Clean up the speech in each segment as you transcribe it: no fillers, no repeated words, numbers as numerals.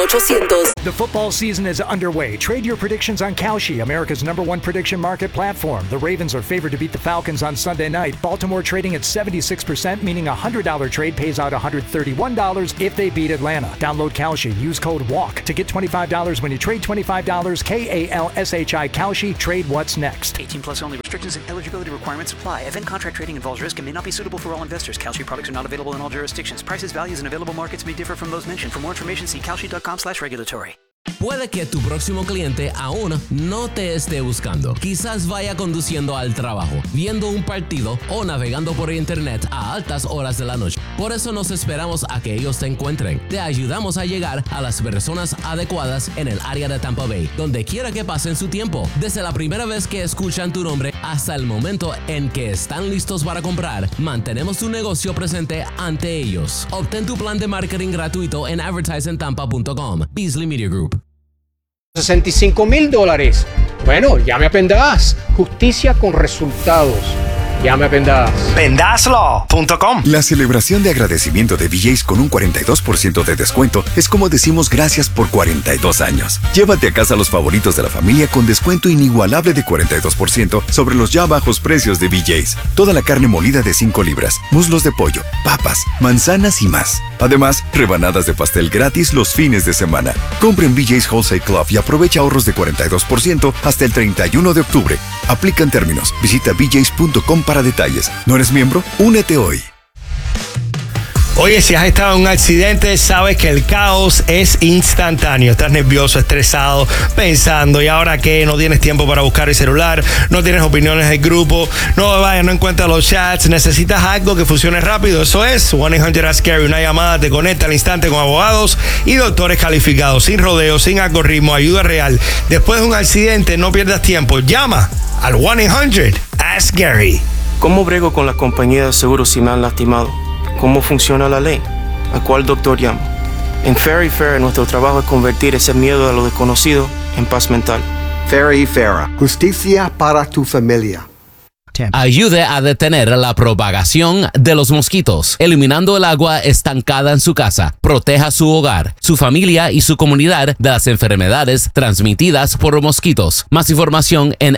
1-800-848-800. The football season is underway. Trade your predictions on Kalshi, America's #1 prediction market platform. The Ravens are favored to beat the Falcons on Sunday night. Baltimore trading at 76%, meaning a $100 trade pays out $131 if they beat Atlanta. Download Kalshi. Use code WALK to get $25 when you trade $25. KALSHI Kalshi. Trade what's next. 18 plus only. Restrictions and eligibility requirements apply. Event contract trading involves risk and may not be suitable for all investors. Kalshi products are not available in all jurisdictions. Prices, values, and available markets may differ from those mentioned. For more information, see kalshi.com/regulatory. Puede que tu próximo cliente aún no te esté buscando. Quizás vaya conduciendo al trabajo, viendo un partido o navegando por internet a altas horas de la noche. Por eso nos esperamos a que ellos te encuentren. Te ayudamos a llegar a las personas adecuadas en el área de Tampa Bay, donde quiera que pasen su tiempo. Desde la primera vez que escuchan tu nombre hasta el momento en que están listos para comprar, mantenemos tu negocio presente ante ellos. Obtén tu plan de marketing gratuito en advertiseandtampa.com. Beasley Media Group. $65,000. Bueno, llame a Pendas. Justicia con resultados. Llame a Pendas. Pendaslaw.com. La celebración de agradecimiento de VJs con un 42% de descuento es como decimos gracias por 42 años. Llévate a casa los favoritos de la familia con descuento inigualable de 42% sobre los ya bajos precios de VJs. Toda la carne molida de 5 libras, muslos de pollo, papas, manzanas y más. Además, rebanadas de pastel gratis los fines de semana. Compre en VJs Wholesale Club y aprovecha ahorros de 42% hasta el 31 de octubre. Aplican términos. Visita VJs.com para detalles. ¿No eres miembro? Únete hoy. Oye, si has estado en un accidente, sabes que el caos es instantáneo. Estás nervioso, estresado, pensando, ¿y ahora qué? No tienes tiempo para buscar el celular, no tienes opiniones del grupo, no encuentras los chats, necesitas algo que funcione rápido. Eso es 1-800-ASK-GARY, una llamada te conecta al instante con abogados y doctores calificados, sin rodeos, sin algoritmo, ayuda real. Después de un accidente, no pierdas tiempo, llama al 1-800-ASK-GARY. ¿Cómo brego con la compañía de seguros si me han lastimado? ¿Cómo funciona la ley? ¿A cuál doctor llamo? En Fair Fair, nuestro trabajo es convertir ese miedo a lo desconocido en paz mental. Fair Fair, justicia para tu familia. Ayude a detener la propagación de los mosquitos, eliminando el agua estancada en su casa. Proteja su hogar, su familia y su comunidad de las enfermedades transmitidas por mosquitos. Más información en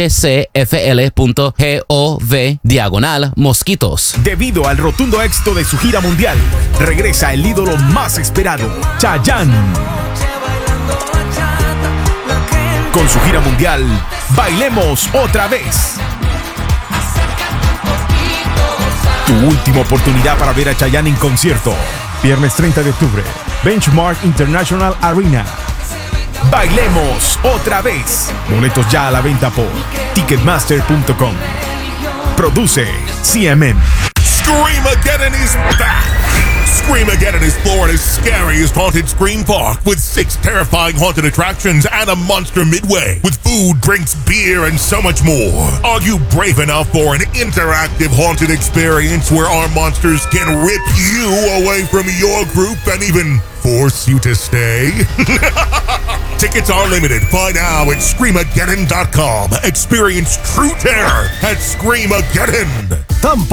hcfl.gov/mosquitos. Debido al rotundo éxito de su gira mundial, regresa el ídolo más esperado, Chayanne. Con su gira mundial, Bailemos Otra Vez. Tu última oportunidad para ver a Chayanne en concierto. Viernes 30 de octubre. Benchmark International Arena. Bailemos Otra Vez. Boletos ya a la venta por Ticketmaster.com. Produce CMM. Screamageddon is back! Screamageddon is Florida's scariest haunted scream park with 6 terrifying haunted attractions and a monster midway with food, drinks, beer, and so much more. Are you brave enough for an interactive haunted experience where our monsters can rip you away from your group and even force you to stay? Tickets are limited. Buy now at Screamageddon.com. Experience true terror at Screamageddon. Tampa